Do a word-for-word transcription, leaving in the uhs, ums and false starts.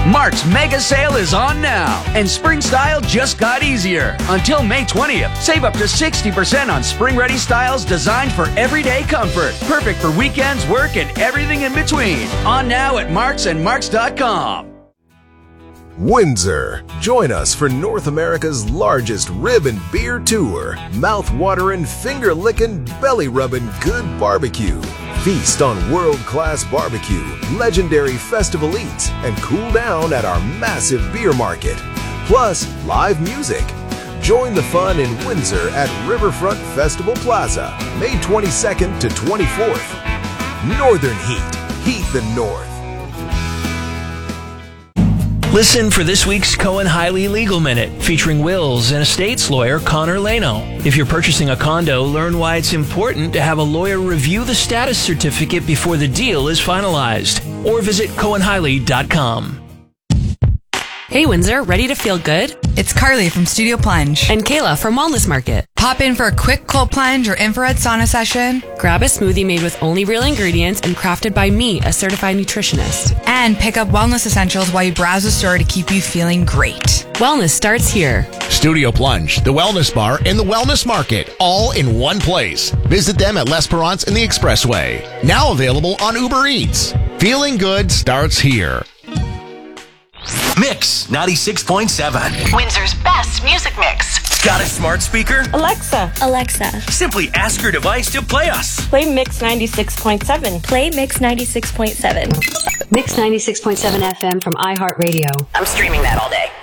Mark's mega sale is on now, and spring style just got easier. Until May twentieth, save up to sixty percent on spring-ready styles designed for everyday comfort. Perfect for weekends, work, and everything in between. On now at Marks and Marks dot com. Windsor. Join us for North America's largest rib and beer tour. Mouth-watering, finger-licking, belly-rubbing good barbecue. Feast on world-class barbecue, legendary festival eats, and cool down at our massive beer market. Plus, live music. Join the fun in Windsor at Riverfront Festival Plaza, May twenty-second to twenty-fourth. Northern Heat. Heat the North. Listen for this week's Cohen-Hiley Legal Minute, featuring wills and estates lawyer Connor Leno. If you're purchasing a condo, learn why it's important to have a lawyer review the status certificate before the deal is finalized. Or visit Cohen Hiley dot com. Hey Windsor, ready to feel good? It's Carly from Studio Plunge. And Kayla from Wellness Market. Pop in for a quick cold plunge or infrared sauna session. Grab a smoothie made with only real ingredients and crafted by me, a certified nutritionist. And pick up wellness essentials while you browse the store to keep you feeling great. Wellness starts here. Studio Plunge, the Wellness Bar, and the Wellness Market, all in one place. Visit them at L'Esperance and the Expressway. Now available on Uber Eats. Feeling good starts here. Mix ninety-six point seven. Windsor's best music mix. Got a smart speaker? Alexa. Alexa. Simply ask your device to play us. Play Mix ninety-six point seven. Play Mix ninety-six point seven. Mix ninety-six point seven F M from iHeartRadio. I'm streaming that all day.